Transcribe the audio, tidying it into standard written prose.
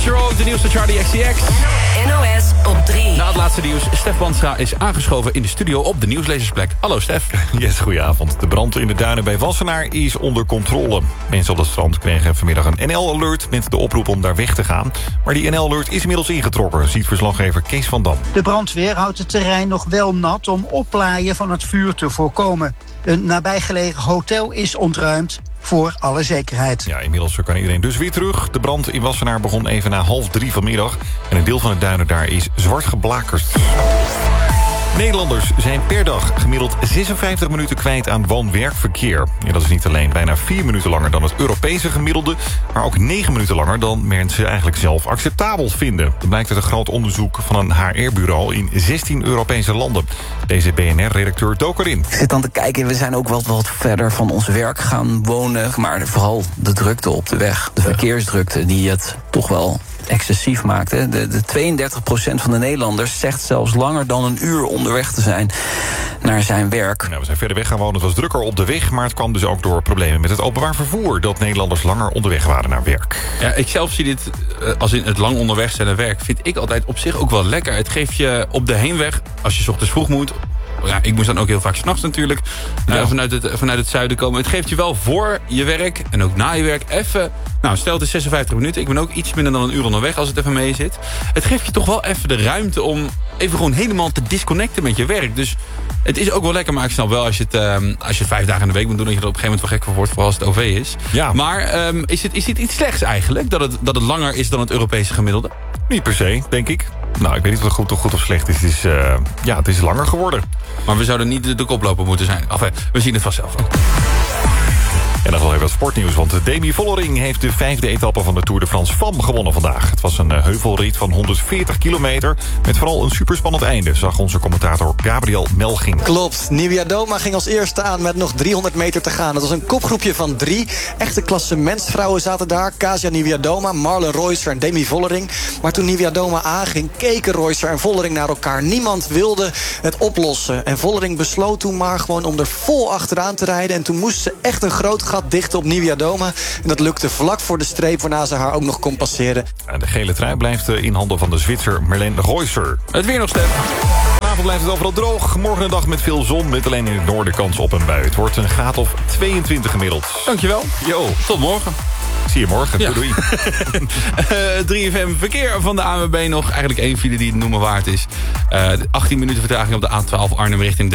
Natural, de nieuwste Charlie XCX. NOS op 3. Na het laatste nieuws, Stef Banstra is aangeschoven in de studio op de nieuwslezersplek. Hallo Stef. Yes, goedenavond. De brand in de duinen bij Wassenaar is onder controle. Mensen op het strand kregen vanmiddag een NL-alert met de oproep om daar weg te gaan. Maar die NL-alert is inmiddels ingetrokken, ziet verslaggever Kees van Dam. De brandweer houdt het terrein nog wel nat om oplaaien van het vuur te voorkomen. Een nabijgelegen hotel is ontruimd voor alle zekerheid. Ja, inmiddels kan iedereen dus weer terug. De brand in Wassenaar begon even na 2:30 vanmiddag. En een deel van het duinen daar is zwart geblakerd. Nederlanders zijn per dag gemiddeld 56 minuten kwijt aan woon-werkverkeer. Ja, dat is niet alleen bijna 4 minuten langer dan het Europese gemiddelde, maar ook 9 minuten langer dan mensen eigenlijk zelf acceptabel vinden. Dat blijkt uit een groot onderzoek van een HR-bureau in 16 Europese landen. Deze BNR-redacteur dook erin. Ik zit dan te kijken, we zijn ook wat verder van ons werk gaan wonen. Maar vooral de drukte op de weg, de verkeersdrukte die het toch wel excessief maakt. Hè. De 32% van de Nederlanders zegt zelfs langer dan een uur onderweg te zijn naar zijn werk. Nou, we zijn verder weg gaan wonen. Het was drukker op de weg, maar het kwam dus ook door problemen met het openbaar vervoer, dat Nederlanders langer onderweg waren naar werk. Ja, ik zelf zie dit als in het lang onderweg zijn naar werk. Vind ik altijd op zich ook wel lekker. Het geeft je op de heenweg, als je 's ochtends vroeg moet. Ja, ik moest dan ook heel vaak 's nachts natuurlijk vanuit het zuiden komen. Het geeft je wel voor je werk en ook na je werk even. Nou, stel het is 56 minuten. Ik ben ook iets minder dan een uur onderweg als het even mee zit. Het geeft je toch wel even de ruimte om even gewoon helemaal te disconnecten met je werk. Dus het is ook wel lekker, maar ik snap wel als je het 5 dagen in de week moet doen, dat je er op een gegeven moment wel gek voor wordt, vooral als het OV is. Ja. Maar is dit iets slechts eigenlijk? Dat het langer is dan het Europese gemiddelde? Niet per se, denk ik. Nou, ik weet niet of het goed of slecht is. Het is langer geworden. Maar we zouden niet de koploper moeten zijn. We zien het vanzelf ook. En dan wel even wat sportnieuws, want Demi Vollering heeft de 5e etappe van de Tour de France FAM gewonnen vandaag. Het was een heuvelrit van 140 kilometer, met vooral een superspannend einde, zag onze commentator Gabriel Melching. Klopt, Niewiadoma ging als eerste aan met nog 300 meter te gaan. Het was een kopgroepje van 3. Echte klassementsvrouwen zaten daar. Kasia Niewiadoma, Marlen Reusser en Demi Vollering. Maar toen Niewiadoma aanging, keken Reusser en Vollering naar elkaar. Niemand wilde het oplossen. En Vollering besloot toen maar gewoon om er vol achteraan te rijden. En toen moest ze echt een groot gat dichten op Niewiadoma. En dat lukte vlak voor de streep, waarna ze haar ook nog kon passeren. De gele trui blijft in handen van de Zwitser Marlen Reusser. Het weer nog, Stef. Vanavond blijft het overal droog. Morgen een dag met veel zon, met alleen in het noorden kans op een bui. Het wordt een graad of 22 gemiddeld. Dankjewel. Yo. Tot morgen. Zie je morgen. Ja. Doei. 3FM verkeer van de ANWB nog. Eigenlijk 1 file die het noemen waard is. 18 minuten vertraging op de A12 Arnhem richting